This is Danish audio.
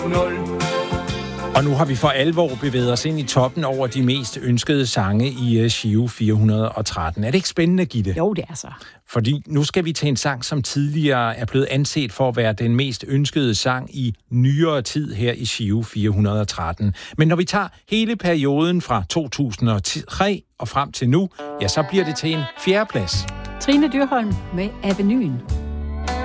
Og nu har vi for alvor bevæget os ind i toppen over de mest ønskede sange i Giro 413. Er det ikke spændende, Gitte? Jo, det er så. Fordi nu skal vi til en sang, som tidligere er blevet anset for at være den mest ønskede sang i nyere tid her i Giro 413. Men når vi tager hele perioden fra 2003 og frem til nu, ja, så bliver det til en fjerdeplads. Trine Dyrholm med Avenyen.